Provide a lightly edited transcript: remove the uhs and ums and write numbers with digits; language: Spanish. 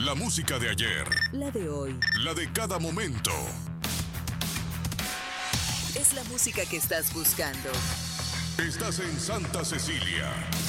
La música de ayer. La de hoy. La de cada momento. Es la música que estás buscando. Estás en Santa Cecilia.